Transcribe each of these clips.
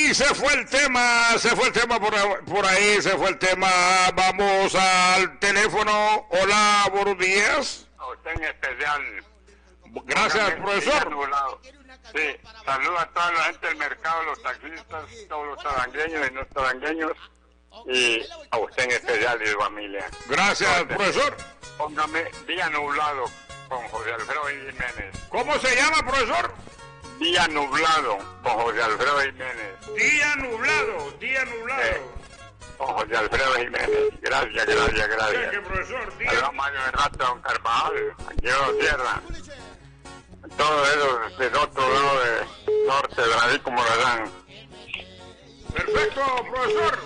y se fue el tema por ahí, se fue el tema. Vamos al teléfono. Hola, buenos días. A usted en especial. Gracias, profesor. Sí, saludo a toda la gente del mercado, los taxistas, todos los tarangueños y no tarangueños, y a usted en especial y su familia. Gracias, profesor. Póngame Día Nublado con José Alfredo Jiménez. ¿Cómo se llama, profesor? Día Nublado con José Alfredo Jiménez. Día nublado. Con José Alfredo Jiménez. Gracias. ¿Qué, profesor? Saludos a Mario Herrata, don Carvajal, aquí en Tierra. Todo eso del otro lado de norte de David como lo dan. Perfecto, profesor.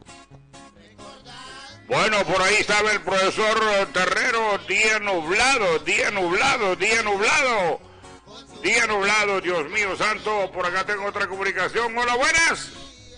Bueno, por ahí estaba el profesor Terrero. Día nublado, Dios mío santo. Por acá tengo otra comunicación. Hola, buenas.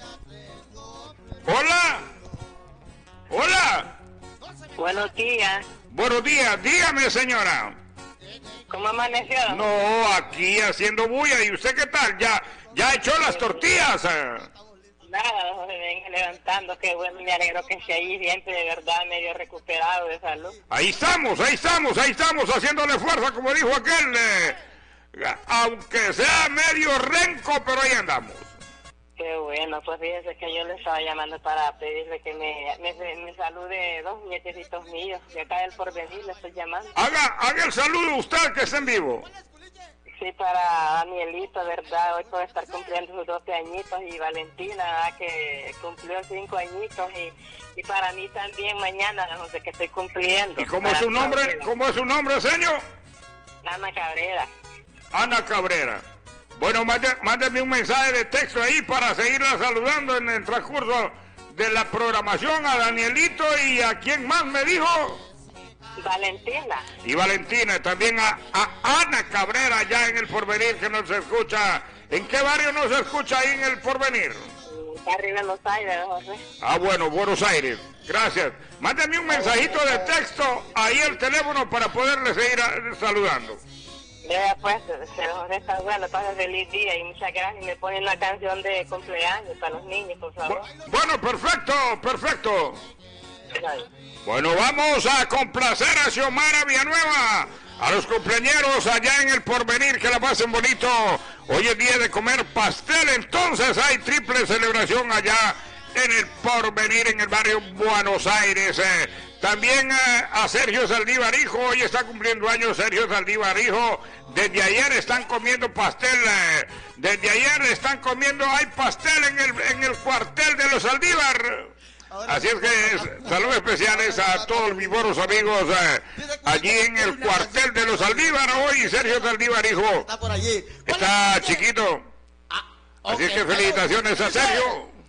Hola. Buenos días. Buenos días, dígame, señora. ¿Cómo amaneció? No, aquí haciendo bulla. ¿Y usted qué tal? ¿Ya echó las tortillas? Nada, se venga levantando. Qué bueno, me alegro que esté ahí, siempre de verdad medio recuperado de salud. Ahí estamos, haciéndole fuerza, como dijo aquel. Aunque sea medio renco, pero ahí andamos. Qué bueno, pues fíjese que yo le estaba llamando para pedirle que me salude dos nietecitos míos de acá del Porvenir, le estoy llamando. Haga el saludo usted que está en vivo. Sí, para Danielito, ¿verdad? Hoy puede estar cumpliendo sus 12 añitos, y Valentina, ¿verdad? Que cumplió 5 añitos, y para mí también mañana, no sé qué estoy cumpliendo. ¿Y cómo es su nombre? ¿Cómo es su nombre, señor? Ana Cabrera. Ana Cabrera. Bueno, mándeme un mensaje de texto ahí para seguirla saludando en el transcurso de la programación a Danielito y a quién más me dijo. Valentina. Y Valentina, también a Ana Cabrera allá en el Porvenir que nos escucha. ¿En qué barrio nos escucha ahí en el Porvenir? Arriba en Buenos Aires, José. Ah, bueno, Buenos Aires. Gracias. Mándame un mensajito de texto ahí al teléfono para poderle seguir saludando. Ya pues, José está bueno, pasa feliz día y muchas gracias. Me ponen una canción de cumpleaños para los niños, por favor. Bueno, perfecto. Bueno, vamos a complacer a Xiomara Villanueva, a los cumpleañeros allá en el Porvenir, que la pasen bonito. Hoy es día de comer pastel, entonces hay triple celebración allá en el Porvenir, en el barrio Buenos Aires. También a Sergio Saldívar Hijo, hoy está cumpliendo años Sergio Saldívar Hijo. Desde ayer están comiendo pastel, hay pastel en el cuartel de los Saldívar. Así es que saludos especiales a todos mis buenos amigos allí en el cuartel de los Saldívar. Hoy Sergio Saldívar Hijo está chiquito. Así es que felicitaciones a Sergio.